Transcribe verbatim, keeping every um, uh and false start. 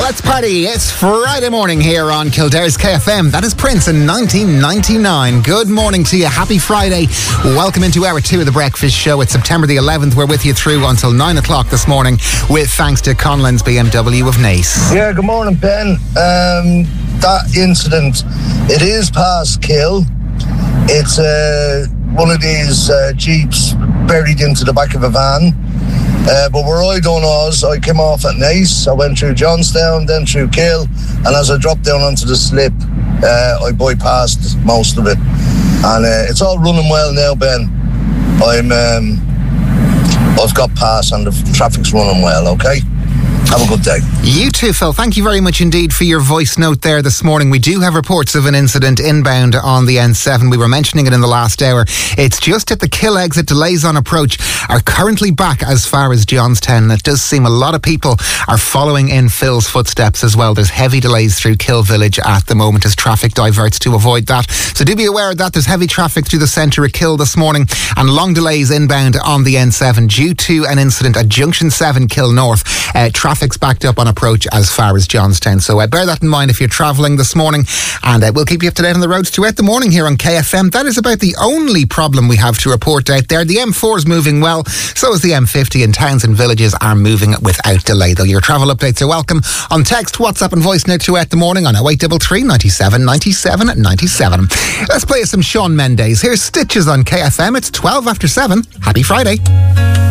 Let's party. It's Friday morning here on Kildare's K F M. That is Prince in nineteen ninety-nine. Good morning to you. Happy Friday. Welcome into hour two of The Breakfast Show. It's September the eleventh. We're with you through until nine o'clock this morning with thanks to Conlon's B M W of Naas. Yeah, good morning, Ben. Um, that incident, it is past kill. It's uh, one of these uh, Jeeps buried into the back of a van. Uh, but where I done was, I came off at Naas, I went through Johnstown, then through Kill, and as I dropped down onto the slip, uh, I bypassed most of it. And uh, it's all running well now, Ben. I'm, um, I've got past and the traffic's running well, okay? Have a good day. You too, Phil. Thank you very much indeed for your voice note there this morning. We do have reports of an incident inbound on the N seven. We were mentioning it in the last hour. It's just at the Kill exit. Delays on approach are currently back as far as Johnstown. And it does seem a lot of people are following in Phil's footsteps as well. There's heavy delays through Kill Village at the moment as traffic diverts to avoid that. So do be aware of that. There's heavy traffic through the centre of Kill this morning and long delays inbound on the N seven due to an incident at Junction seven Kill North. Uh, traffic Traffic's backed up on approach as far as Johnstown. So uh, bear that in mind if you're travelling this morning. And uh, we'll keep you up to date on the roads throughout the morning here on K F M. That is about the only problem we have to report out there. The M four is moving well. So is the M fifty, and towns and villages are moving without delay. Though your travel updates are welcome on text, WhatsApp and voice note throughout the morning on oh eight three three, ninety-seven, ninety-seven, ninety-seven. Let's play some Shawn Mendes. Here's Stitches on K F M. It's twelve after seven. Happy Friday.